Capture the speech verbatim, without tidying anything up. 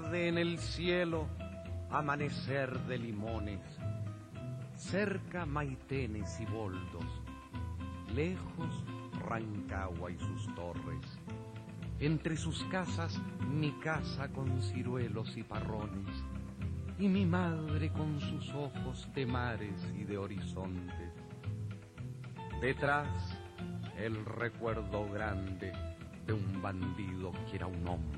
tarde en el cielo, amanecer de limones, cerca Maitenes y Boldos, lejos Rancagua y sus torres, entre sus casas mi casa con ciruelos y parrones, y mi madre con sus ojos de mares y de horizontes. Detrás el recuerdo grande de un bandido que era un hombre.